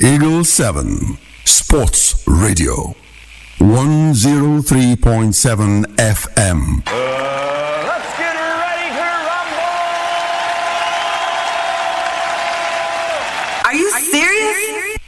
Eagle 7 Sports Radio 103.7 FM. Let's get ready to rumble! Are you serious?